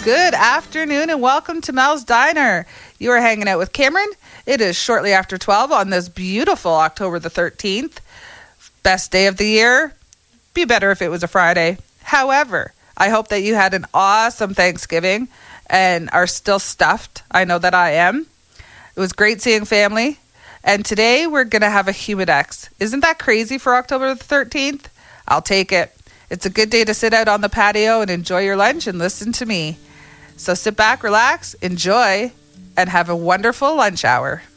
Good afternoon and welcome to Mel's Diner. You are hanging out with Cameron. It is shortly after 12 on this beautiful October the 13th. Best day of the year. Be better if it was a Friday. However, I hope that you had an awesome Thanksgiving and are still stuffed. I know that I am. It was great seeing family. And today we're going to have a Humidex. Isn't that crazy for October the 13th? I'll take it. It's a good day to sit out on the patio and enjoy your lunch and listen to me. So sit back, relax, enjoy, and have a wonderful lunch hour.